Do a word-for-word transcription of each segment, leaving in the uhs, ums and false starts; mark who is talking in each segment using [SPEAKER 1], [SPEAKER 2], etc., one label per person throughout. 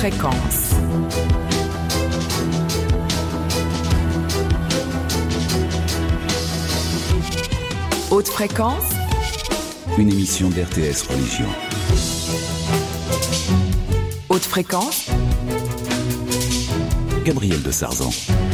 [SPEAKER 1] fréquence. Haute fréquence,
[SPEAKER 2] une émission d'R T S Religion.
[SPEAKER 1] Haute fréquence,
[SPEAKER 2] Gabriel de Sarzan.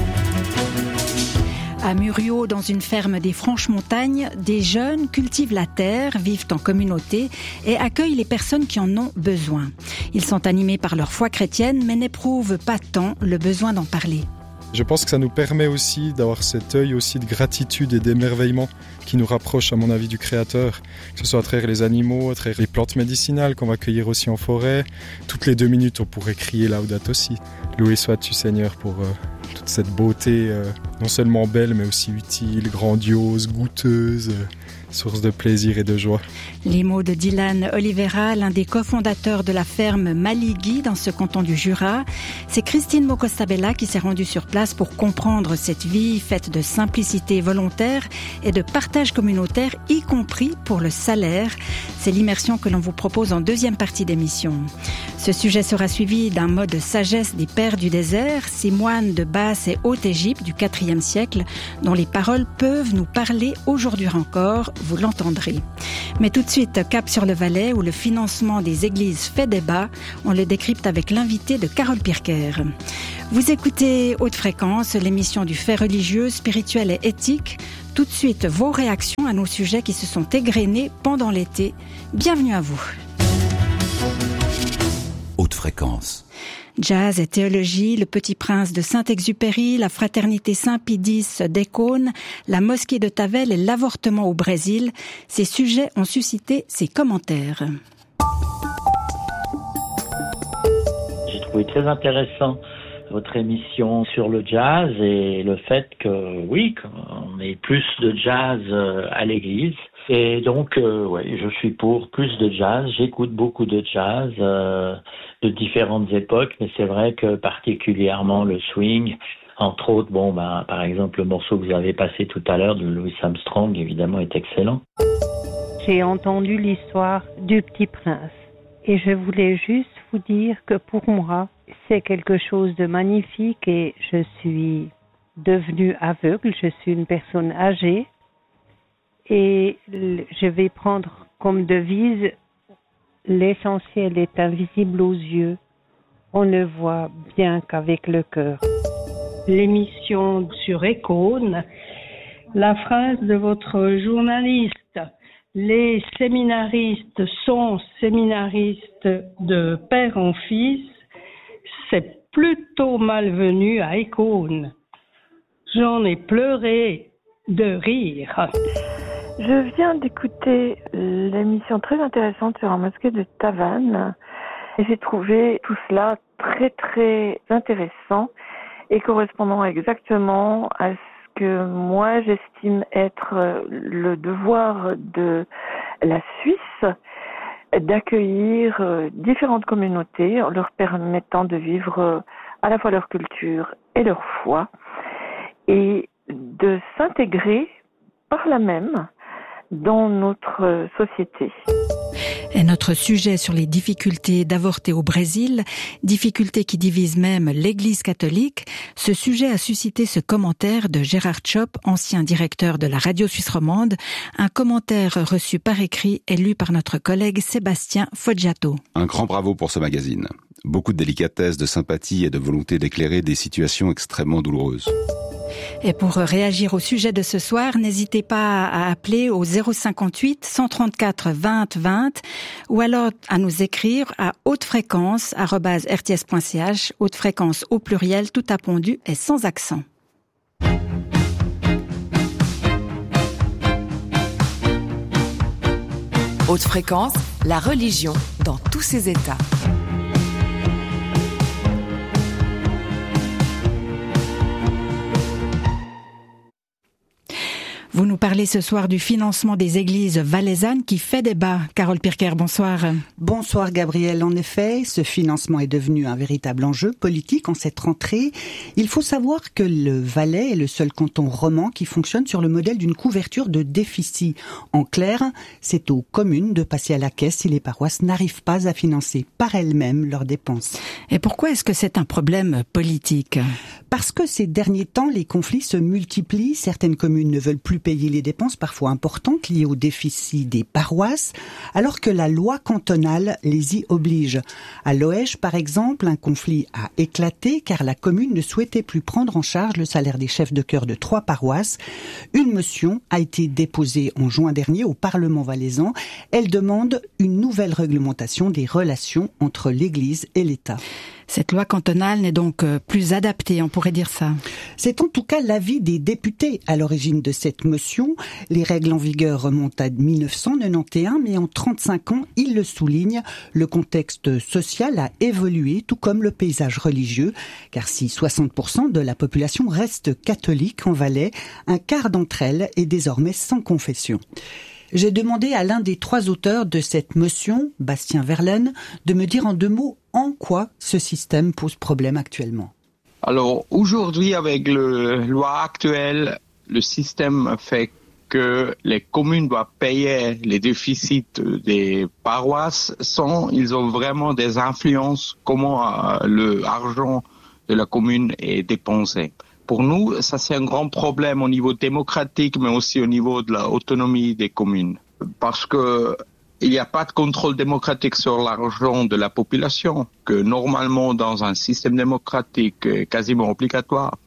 [SPEAKER 3] À Muriot, dans une ferme des Franches-Montagnes, des jeunes cultivent la terre, vivent en communauté et accueillent les personnes qui en ont besoin. Ils sont animés par leur foi chrétienne, mais n'éprouvent pas tant le besoin d'en parler.
[SPEAKER 4] Je pense que ça nous permet aussi d'avoir cet œil aussi de gratitude et d'émerveillement qui nous rapproche, à mon avis, du Créateur. Que ce soit à travers les animaux, à travers les plantes médicinales qu'on va cueillir aussi en forêt. Toutes les deux minutes, on pourrait crier Laudate aussi. Loué sois-tu, Seigneur, pour euh, toute cette beauté, euh, non seulement belle, mais aussi utile, grandiose, goûteuse, euh, source de plaisir et de joie.
[SPEAKER 3] Les mots de Dylan Oliveira, l'un des cofondateurs de la ferme Maligui dans ce canton du Jura. C'est Christine Mokostabella qui s'est rendue sur place pour comprendre cette vie faite de simplicité volontaire et de partage communautaire, y compris pour le salaire. C'est l'immersion que l'on vous propose en deuxième partie d'émission. Ce sujet sera suivi d'un mot de sagesse des pères du désert, ces moines de Basse et Haute-Égypte du quatrième siècle, dont les paroles peuvent nous parler aujourd'hui encore, vous l'entendrez. Mais tout de suite, cap sur le Valais, où le financement des églises fait débat, on le décrypte avec l'invité de Carole Pirker. Vous écoutez Haute Fréquence, l'émission du fait religieux, spirituel et éthique. Tout de suite, vos réactions à nos sujets qui se sont égrenés pendant l'été. Bienvenue à vous.
[SPEAKER 2] Haute Fréquence.
[SPEAKER 3] Jazz et théologie, le Petit Prince de Saint-Exupéry, la fraternité Saint-Pédis d'Écône, la mosquée de Tavel et l'avortement au Brésil, ces sujets ont suscité ses commentaires.
[SPEAKER 5] J'ai trouvé très intéressant votre émission sur le jazz et le fait que, oui, qu'on ait plus de jazz à l'église. Et donc, euh, ouais, je suis pour plus de jazz. J'écoute beaucoup de jazz euh, de différentes époques, mais c'est vrai que particulièrement le swing, entre autres, bon, ben, par exemple, le morceau que vous avez passé tout à l'heure de Louis Armstrong, évidemment, est excellent.
[SPEAKER 6] J'ai entendu l'histoire du Petit Prince et je voulais juste vous dire que pour moi, c'est quelque chose de magnifique et je suis devenue aveugle, je suis une personne âgée. Et je vais prendre comme devise, l'essentiel est invisible aux yeux. On ne voit bien qu'avec le cœur.
[SPEAKER 7] L'émission sur Écône, la phrase de votre journaliste, les séminaristes sont séminaristes de père en fils, c'est plutôt malvenu à Écône. J'en ai pleuré de rire.
[SPEAKER 8] Je viens d'écouter l'émission très intéressante sur la mosquée de Tavannes et j'ai trouvé tout cela très très intéressant et correspondant exactement à ce que moi j'estime être le devoir de la Suisse, d'accueillir différentes communautés en leur permettant de vivre à la fois leur culture et leur foi et de s'intégrer par là même dans notre société.
[SPEAKER 3] Et notre sujet sur les difficultés d'avorter au Brésil, difficultés qui divisent même l'Église catholique, ce sujet a suscité ce commentaire de Gérard Tchop, ancien directeur de la radio suisse romande, un commentaire reçu par écrit et lu par notre collègue Sébastien Foggiato.
[SPEAKER 9] Un grand bravo pour ce magazine. Beaucoup de délicatesse, de sympathie et de volonté d'éclairer des situations extrêmement douloureuses.
[SPEAKER 3] Et pour réagir au sujet de ce soir, n'hésitez pas à appeler au zéro cinquante-huit cent trente-quatre vingt vingt ou alors à nous écrire à hautefréquence arobase r t s point c h, haute fréquence au pluriel, tout appondu et sans accent.
[SPEAKER 1] Haute fréquence, la religion dans tous ses états.
[SPEAKER 3] Vous nous parlez ce soir du financement des églises valaisannes qui fait débat. Carole Pirker, bonsoir.
[SPEAKER 10] Bonsoir Gabriel. En effet, ce financement est devenu un véritable enjeu politique en cette rentrée. Il faut savoir que le Valais est le seul canton roman qui fonctionne sur le modèle d'une couverture de déficit. En clair, c'est aux communes de passer à la caisse si les paroisses n'arrivent pas à financer par elles-mêmes leurs dépenses.
[SPEAKER 3] Et pourquoi est-ce que c'est un problème politique ?
[SPEAKER 10] Parce que ces derniers temps, les conflits se multiplient. Certaines communes ne veulent plus payer les dépenses parfois importantes liées au déficit des paroisses, alors que la loi cantonale les y oblige. À Loège, par exemple, un conflit a éclaté car la commune ne souhaitait plus prendre en charge le salaire des chefs de chœur de trois paroisses. Une motion a été déposée en juin dernier au Parlement valaisan. Elle demande une nouvelle réglementation des relations entre l'Église et l'État.
[SPEAKER 3] Cette loi cantonale n'est donc plus adaptée, on pourrait dire ça.
[SPEAKER 10] C'est en tout cas l'avis des députés à l'origine de cette motion. Les règles en vigueur remontent à dix-neuf cent quatre-vingt-onze, mais en trente-cinq ans, ils le soulignent, le contexte social a évolué, tout comme le paysage religieux, car si soixante pour cent de la population reste catholique en Valais, un quart d'entre elles est désormais sans confession. J'ai demandé à l'un des trois auteurs de cette motion, Bastien Verlaine, de me dire en deux mots en quoi ce système pose problème actuellement.
[SPEAKER 11] Alors aujourd'hui, avec la loi actuelle, le système fait que les communes doivent payer les déficits des paroisses sans ils ont vraiment des influences comment euh, l'argent de la commune est dépensé. Pour nous, ça c'est un grand problème au niveau démocratique, mais aussi au niveau de l'autonomie des communes. Parce que il n'y a pas de contrôle démocratique sur l'argent de la population, que normalement dans un système démocratique est quasiment obligatoire.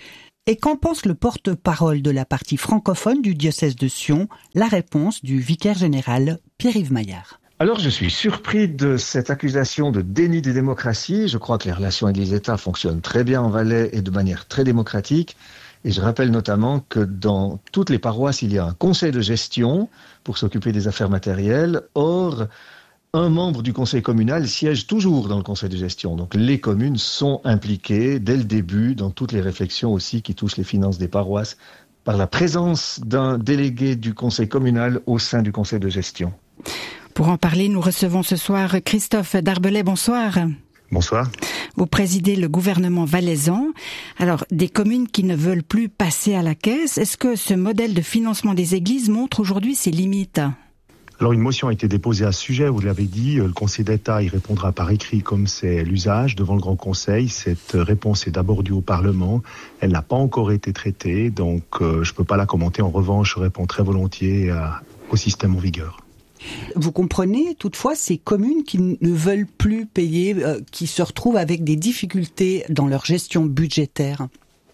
[SPEAKER 10] Et qu'en pense le porte-parole de la partie francophone du diocèse de Sion? La réponse du vicaire général Pierre-Yves Maillard.
[SPEAKER 12] Alors je suis surpris de cette accusation de déni de démocratie. Je crois que les relations Église-État fonctionnent très bien en Valais et de manière très démocratique. Et je rappelle notamment que dans toutes les paroisses, il y a un conseil de gestion pour s'occuper des affaires matérielles. Or, un membre du conseil communal siège toujours dans le conseil de gestion. Donc les communes sont impliquées dès le début dans toutes les réflexions aussi qui touchent les finances des paroisses par la présence d'un délégué du conseil communal au sein du conseil de gestion.
[SPEAKER 3] Pour en parler, nous recevons ce soir Christophe Darbelay. Bonsoir.
[SPEAKER 13] Bonsoir.
[SPEAKER 3] Vous présidez le gouvernement valaisan. Alors, des communes qui ne veulent plus passer à la caisse, est-ce que ce modèle de financement des églises montre aujourd'hui ses limites ?
[SPEAKER 13] Alors, une motion a été déposée à ce sujet, vous l'avez dit. Le Conseil d'État y répondra par écrit comme c'est l'usage devant le Grand Conseil. Cette réponse est d'abord due au Parlement. Elle n'a pas encore été traitée, donc euh, je ne peux pas la commenter. En revanche, je réponds très volontiers à, au système en vigueur.
[SPEAKER 10] Vous comprenez toutefois ces communes qui ne veulent plus payer, euh, qui se retrouvent avec des difficultés dans leur gestion budgétaire?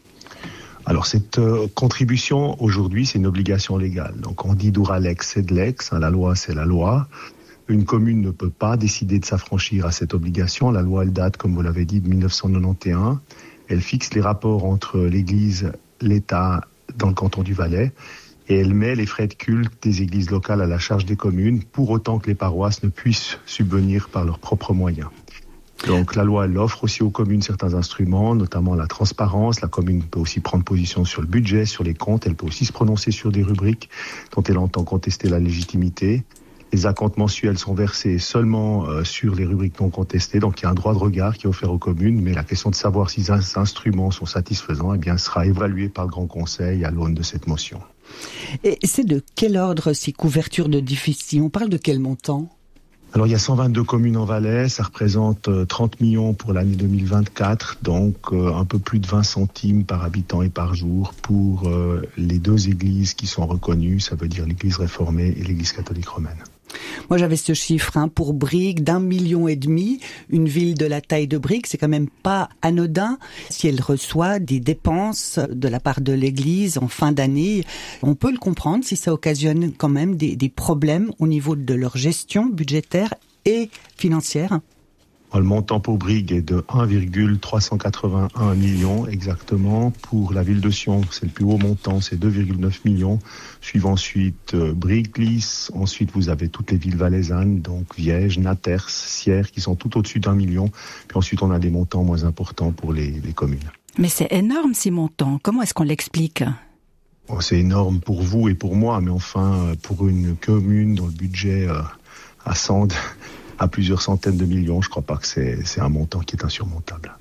[SPEAKER 13] Alors cette euh, contribution aujourd'hui c'est une obligation légale. Donc on dit Duralex c'est de l'ex, hein, la loi c'est la loi. Une commune ne peut pas décider de s'affranchir à cette obligation. La loi elle date comme vous l'avez dit de dix-neuf cent quatre-vingt-onze. Elle fixe les rapports entre l'Église, l'État dans le canton du Valais. Et elle met les frais de culte des églises locales à la charge des communes, pour autant que les paroisses ne puissent subvenir par leurs propres moyens. Donc la loi elle offre aussi aux communes certains instruments, notamment la transparence. La commune peut aussi prendre position sur le budget, sur les comptes. Elle peut aussi se prononcer sur des rubriques dont elle entend contester la légitimité. Les acomptes mensuels sont versés seulement euh, sur les rubriques non contestées, donc il y a un droit de regard qui est offert aux communes, mais la question de savoir si ces instruments sont satisfaisants, eh bien, sera évaluée par le Grand Conseil à l'aune de cette motion.
[SPEAKER 10] Et c'est de quel ordre ces couvertures de déficit? On parle de quel montant?
[SPEAKER 13] Alors il y a cent vingt-deux communes en Valais, ça représente trente millions pour l'année deux mille vingt-quatre, donc euh, un peu plus de vingt centimes par habitant et par jour pour euh, les deux églises qui sont reconnues, ça veut dire l'église réformée et l'église catholique romaine.
[SPEAKER 10] Moi j'avais ce chiffre hein, pour Brigue d'un million et demi, une ville de la taille de Brigue, c'est quand même pas anodin. Si elle reçoit des dépenses de la part de l'église en fin d'année, on peut le comprendre si ça occasionne quand même des, des problèmes au niveau de leur gestion budgétaire et financière.
[SPEAKER 13] Le montant pour Brigue est de un virgule trois cent quatre-vingt-un millions exactement. Pour la ville de Sion, c'est le plus haut montant, c'est deux virgule neuf millions. Suivent ensuite euh, Brigue, Lys. Ensuite, vous avez toutes les villes valaisannes, donc Viège, Naters, Sierre, qui sont tout au-dessus d'un million. Puis ensuite, on a des montants moins importants pour les, les communes.
[SPEAKER 3] Mais c'est énorme ces montants. Comment est-ce qu'on l'explique ?
[SPEAKER 13] Oh, c'est énorme pour vous et pour moi, mais enfin, pour une commune dont le budget euh, ascende à plusieurs centaines de millions, je ne crois pas que c'est, c'est un montant qui est insurmontable.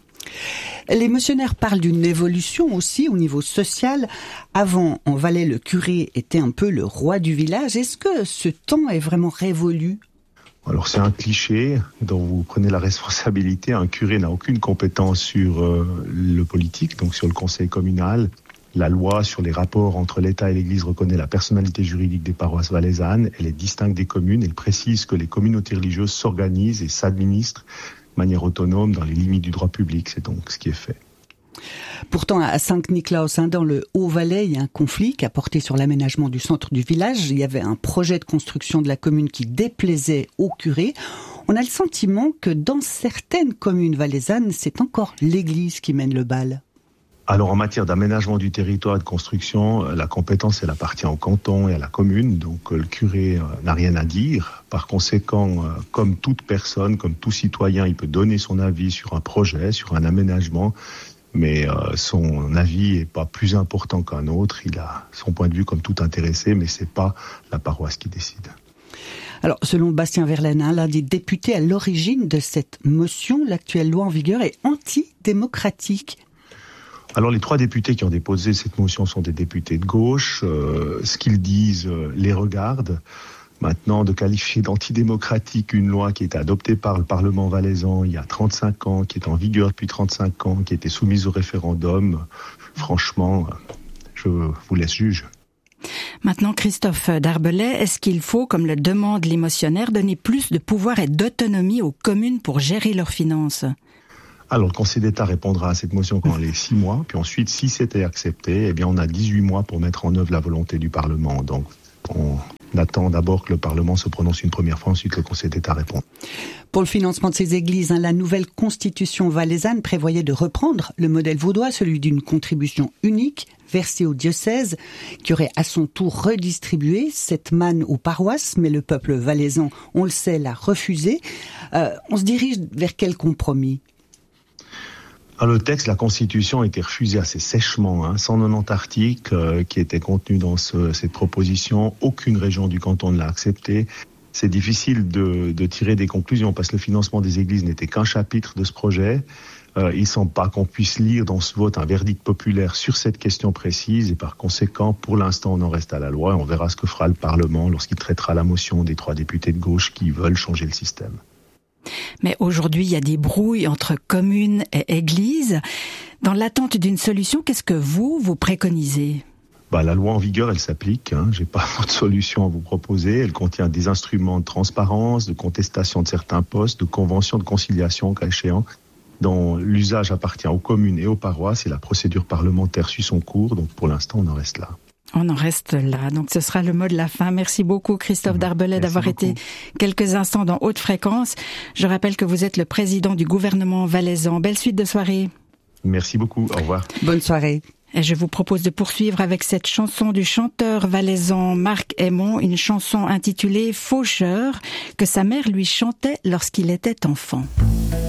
[SPEAKER 10] Les missionnaires parlent d'une évolution aussi au niveau social. Avant, en Valais, le curé était un peu le roi du village. Est-ce que ce temps est vraiment révolu ?
[SPEAKER 13] Alors c'est un cliché dont vous prenez la responsabilité. Un curé n'a aucune compétence sur euh, le politique, donc sur le conseil communal. La loi sur les rapports entre l'État et l'Église reconnaît la personnalité juridique des paroisses valaisannes. Elle est distincte des communes. Elle précise que les communautés religieuses s'organisent et s'administrent de manière autonome dans les limites du droit public. C'est donc ce qui est fait.
[SPEAKER 10] Pourtant, à Saint-Niklaus, hein, dans le Haut-Valais, il y a un conflit qui a porté sur l'aménagement du centre du village. Il y avait un projet de construction de la commune qui déplaisait au curé. On a le sentiment que dans certaines communes valaisannes, c'est encore l'Église qui mène le bal.
[SPEAKER 13] Alors en matière d'aménagement du territoire et de construction, la compétence elle appartient au canton et à la commune, donc le curé n'a rien à dire. Par conséquent, comme toute personne, comme tout citoyen, il peut donner son avis sur un projet, sur un aménagement, mais euh, son avis n'est pas plus important qu'un autre. Il a son point de vue comme tout intéressé, mais c'est pas la paroisse qui décide.
[SPEAKER 10] Alors, selon Bastien Verlaine, l'un des députés à l'origine de cette motion, l'actuelle loi en vigueur est antidémocratique.
[SPEAKER 13] Alors les trois députés qui ont déposé cette motion sont des députés de gauche. Euh, ce qu'ils disent euh, les regarde. Maintenant, de qualifier d'antidémocratique une loi qui a été adoptée par le Parlement valaisan il y a trente-cinq ans, qui est en vigueur depuis trente-cinq ans, qui a été soumise au référendum, franchement, je vous laisse juge.
[SPEAKER 3] Maintenant, Christophe Darbelay, est-ce qu'il faut, comme le demandent les motionnaires, donner plus de pouvoir et d'autonomie aux communes pour gérer leurs finances ?
[SPEAKER 13] Alors, le Conseil d'État répondra à cette motion pendant les six mois, puis ensuite, si c'était accepté, eh bien, on a dix-huit mois pour mettre en œuvre la volonté du Parlement. Donc, on attend d'abord que le Parlement se prononce une première fois, ensuite le Conseil d'État répond.
[SPEAKER 10] Pour le financement de ces églises, hein, la nouvelle constitution valaisanne prévoyait de reprendre le modèle vaudois, celui d'une contribution unique versée au diocèse, qui aurait à son tour redistribué cette manne aux paroisses, mais le peuple valaisan, on le sait, l'a refusé. Euh, on se dirige vers quel compromis ?
[SPEAKER 13] Alors, le texte, la Constitution, a été refusé assez sèchement, hein, cent quatre-vingt-dix articles euh, qui étaient contenus dans ce, cette proposition. Aucune région du canton ne l'a accepté. C'est difficile de, de tirer des conclusions parce que le financement des églises n'était qu'un chapitre de ce projet. Euh, il ne semble pas qu'on puisse lire dans ce vote un verdict populaire sur cette question précise et par conséquent, pour l'instant, on en reste à la loi et on verra ce que fera le Parlement lorsqu'il traitera la motion des trois députés de gauche qui veulent changer le système.
[SPEAKER 3] Mais aujourd'hui, il y a des brouilles entre communes et églises. Dans l'attente d'une solution, qu'est-ce que vous, vous préconisez ?
[SPEAKER 13] Bah, la loi en vigueur, elle s'applique. Hein. J'ai pas d'autre solution à vous proposer. Elle contient des instruments de transparence, de contestation de certains postes, de conventions de conciliation, cas échéant, dont l'usage appartient aux communes et aux paroisses et la procédure parlementaire suit son cours. Donc, pour l'instant, on en reste là.
[SPEAKER 3] On en reste là. Donc, ce sera le mot de la fin. Merci beaucoup, Christophe Darbelay,
[SPEAKER 13] Merci
[SPEAKER 3] d'avoir
[SPEAKER 13] beaucoup.
[SPEAKER 3] été quelques instants dans Haute Fréquence. Je rappelle que vous êtes le président du gouvernement valaisan. Belle suite de soirée.
[SPEAKER 13] Merci beaucoup. Au revoir.
[SPEAKER 10] Bonne soirée.
[SPEAKER 3] Et je vous propose de poursuivre avec cette chanson du chanteur valaisan Marc Aymon, une chanson intitulée Faucheur, que sa mère lui chantait lorsqu'il était enfant.